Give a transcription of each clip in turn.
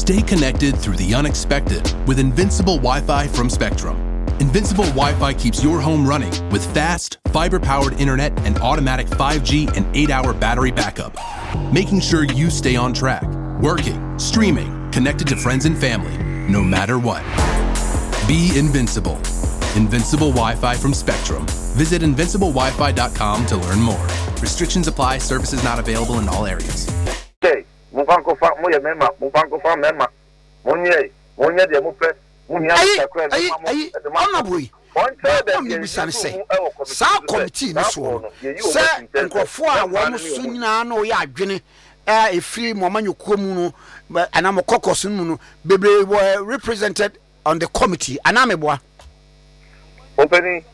Stay connected through the unexpected with Invincible Wi-Fi from Spectrum. Invincible Wi-Fi keeps your home running with fast, fiber-powered internet and automatic 5G and 8-hour battery backup, making sure you stay on track, working, streaming, connected to friends and family, no matter what. Be invincible. Invincible Wi-Fi from Spectrum. Visit invinciblewifi.com to learn more. Restrictions apply. Services not available in all areas. Hey, Mufanko fa mo ye mema, Mufanko fa mema. Monye de mo pe. Honorable. Sa committee no so. Say nkofo a wo so nyina na o ya adwene efiri mo manyokuo mu no anam kokos mu no bebre were represented on the committee anameboa. Opening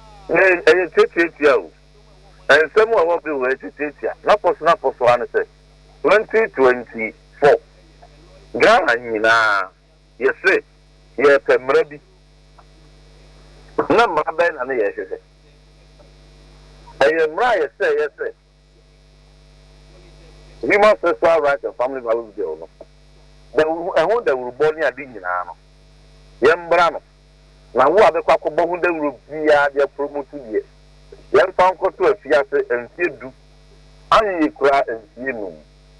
tete and some will be where tete not possible and say 2024 Ghana nyina yes say ye pemrebi na maben na ye hwehwe ayemra yes say human sexual rights and family values bill no the will born ya di nyina no yembra no na wo abekwa akọbọ hu da wuro bia de promote die yan fa nkoto afiase entie du ayi kura entie no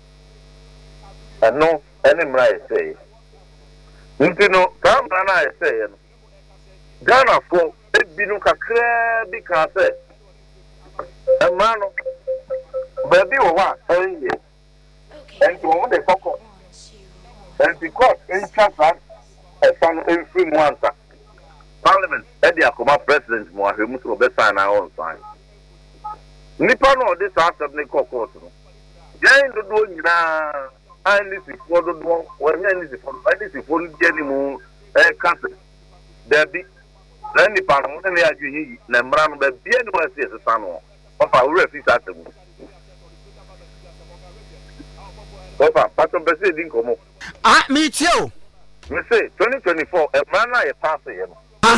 eno ene mra ese ntino ka mra na ese no Ghana fo ebinu kakra bi ka se emra no baby wo wa eye enti wo de koko enti court en chasa e fan en free mo ansa Parliament, Eddie Akoma President Moahemu to be sign our own sign. Nippon or this after the court. Jane the doing now, I need to follow the one when I need to follow Jenny Moon, country. There be then the Parliament and the Agu, Nambran, but be anywhere says the son of our refuge at the moon. Papa, Pastor Bessie didn't come up. Ah, me too. We say 2024, a man I pass him.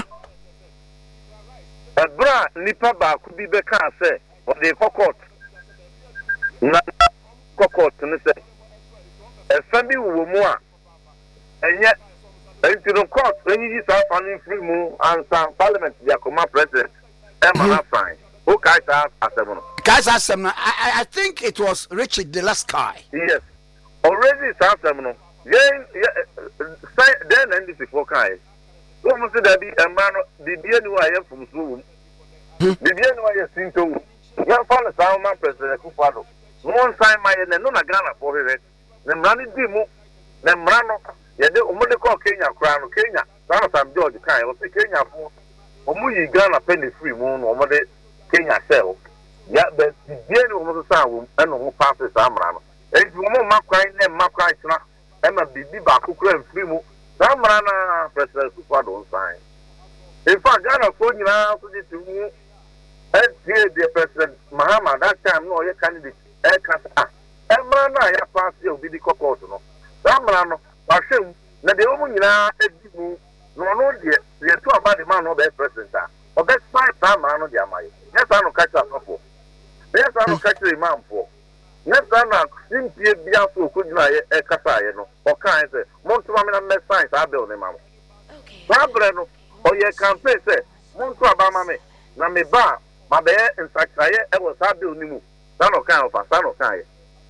Bra nipa ba ku bi be kan se o de kokot na kokot ne se e fa bi wo mu a enye entino court enyi sa fa ni free mu ansa parliament dia koma president e ma na fine o kai sa asem no guys asem no I think it was Richard the last guy. Yes already sa asem no then and this before kai so mo se da bi emma no bibia ni wa ye fum so bibia ni wa ye sinto ya fa na sa ma president Akufo-Addo one time my no na Ghana for it na mrani di mu na mrano ye de o mo de call Kenya kra no Kenya Sana Sam George kai o se Kenya fo o mu yi Ghana penny free mu no o mo de Kenya sell ya be bibia ni o mo sa wo e no mo pass sa mrano e di mo makwan na makwan tena e ma bibi ba kokura free mu Samrana President Akufo-Addo sign. In fact, Ghana for you now to the the President Mahama that time no your candidate Kasa. Emrana ya pass you be the cocoa no. Samrano, Bashim, na the woman na edibu no the two about the man no be president. Or best fight Samrano dia mai. Yes, I no catch up for. Yes, I no catch the man for. Yes, I know. Simply be also could not Kasa, no, or kind of Montuamina met science, I build them. Babreno, or your campaign said, Montu Abama me, Name Ba, my bear and Sakaye, I was I build Nimu, Son of Kan of Asano Kai.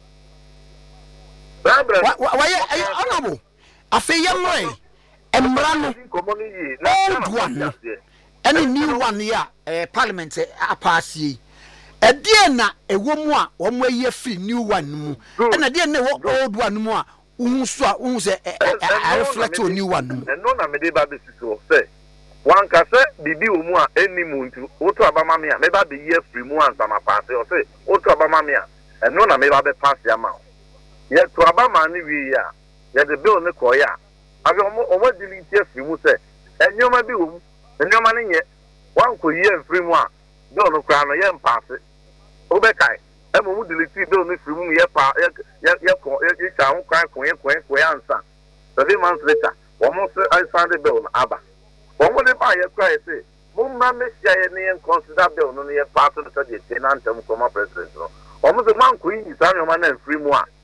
Babreno, why are you honorable? I feel young way, and Brano, old one, any new one here, Parliament, a pass ye. A dear na a woman, one way ye free new one, and a dear no old one more, who's I reflect to a new one. And no, I made a basis to say. One cassette, Bibi Umua, any moon to Otto Abamamia, maybe the year free moon, some pass or say, Otto Abamamia, and no, I may have pass the amount. Yet to Abama, yet the bill in the Koya. I will almost delete yes, you will say, and you may be, and your money yet, one could hear free one, don't crown a young pass it. Obekai, and we would delete don't miss room yet, sound cry, answer. 3 months later, almost I found a bill on Abba. One would buy a cry, say, Mumma Miss Jay and consider bill on the part of the tenant from our president. Almost a man queen is on your man and free one.